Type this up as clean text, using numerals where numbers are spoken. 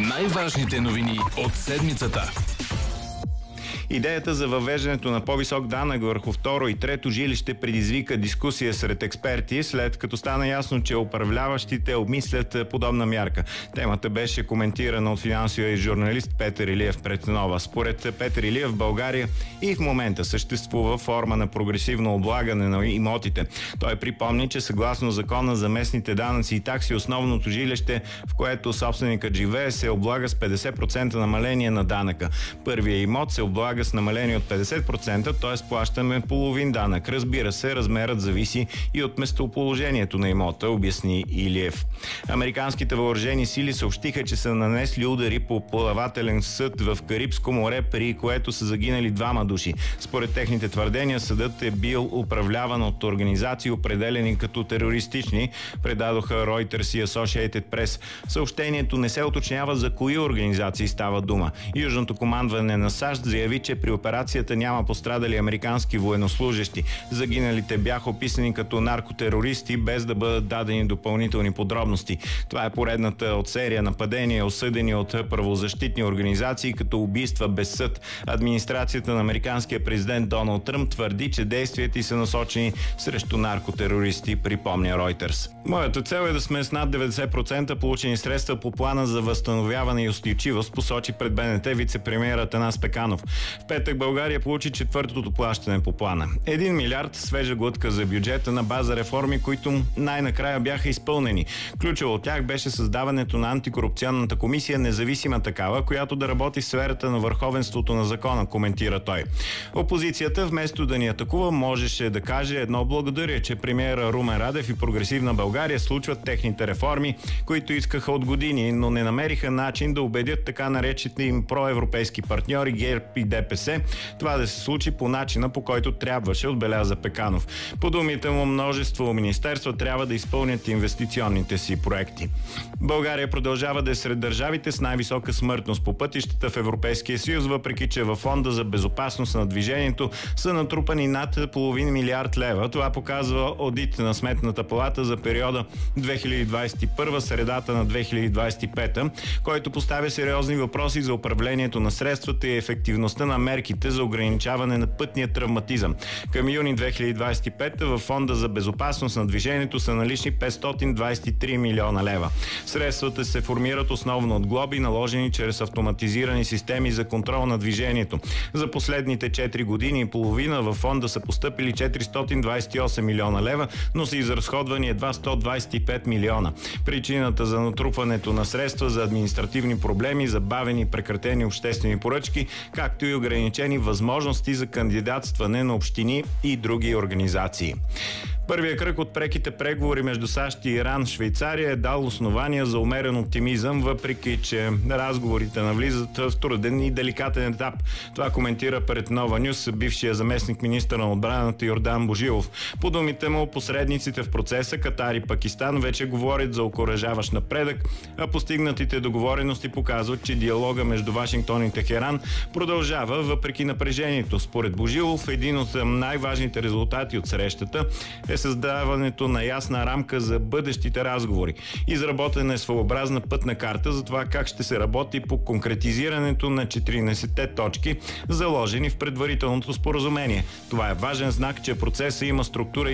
Най-важните новини от седмицата. Идеята за въвеждането на по-висок данък върху второ и трето жилище предизвика дискусия сред експерти, след като стана ясно, че управляващите обмислят подобна мярка. Темата беше коментирана от финансовия журналист Петър Илиев пред Нова. Според Петър Илиев в България и в момента съществува форма на прогресивно облагане на имотите. Той припомни, че съгласно закона за местните данъци и такси, основното жилище, в което собственикът живее, се облага с 50% намаление на данъка. Първият имот се облага с намаление от 50%, т.е. плащаме половин данък. Разбира се, размерът зависи и от местоположението на имота, обясни Илиев. Американските въоръжени сили съобщиха, че са нанесли удари по плавателен съд в Карибско море, при което са загинали 2 души. Според техните твърдения, съдът е бил управляван от организации, определени като терористични, предадоха Reuters и Associated Press. Съобщението не се уточнява за кои организации става дума. Южното командване на САЩ заяви, че при операцията няма пострадали американски военнослужещи. Загиналите бяха описани като наркотерористи, без да бъдат дадени допълнителни подробности. Това е поредната от серия нападения, осъдени от правозащитни организации като убийства без съд. Администрацията на американския президент Доналд Тръмп твърди, че действията й са насочени срещу наркотерористи, припомня Reuters. Моята цел е да сме с над 90% получени средства по плана за възстановяване и устойчивост, посочи пред БНТ вице-премиерът Атанас Пеканов. В петък България получи четвъртото плащане по плана. 1 милиард свежа глътка за бюджета на база реформи, които най-накрая бяха изпълнени. Ключово от тях беше създаването на антикорупционната комисия, независима такава, която да работи в сферата на върховенството на закона, коментира той. Опозицията, вместо да ни атакува, можеше да каже едно благодаря, че премиера Румен Радев и Прогресивна България случват техните реформи, които искаха от години, но не намериха начин да убедят така наречените им проевропейски партньори ГЕРБ и ДПС това да се случи по начина, по който трябваше, отбеляза Пеканов. По думите му, множество министерства трябва да изпълнят инвестиционните си проекти. България продължава да е сред държавите с най-висока смъртност по пътищата в Европейския съюз, въпреки че във фонда за безопасност на движението са натрупани над половин милиард лева. Това показва одит на Сметната палата за периода 2021 средата на 2025, който поставя сериозни въпроси за управлението на средствата и ефективността на мерките за ограничаване на пътния травматизъм. Към юни 2025 във фонда за безопасност на движението са налични 523 милиона лева. Средствата се формират основно от глоби, наложени чрез автоматизирани системи за контрол на движението. За последните 4 години и половина във фонда са постъпили 428 милиона лева, но са изразходвани едва 125 милиона. Причината за натрупването на средства за административни проблеми, забавени и прекратени обществени поръчки, както и ограничени възможности за кандидатстване на общини и други организации. Първият кръг от преките преговори между САЩ и Иран в Швейцария е дал основания за умерен оптимизъм, въпреки че разговорите навлизат в труден и деликатен етап. Това коментира пред Нова Нюс бившия заместник министър на отбраната Йордан Божилов. По думите му, посредниците в процеса Катар и Пакистан вече говорят за окуражаващ напредък, а постигнатите договорености показват, че диалога между Вашингтон и Техеран продължава въпреки напрежението. Според Божилов, един от най-важните резултати от срещата е създаването на ясна рамка за бъдещите разговори. Изработена е своеобразна пътна карта за това как ще се работи по конкретизирането на 14-те точки, заложени в предварителното споразумение. Това е важен знак, че процесът има структура и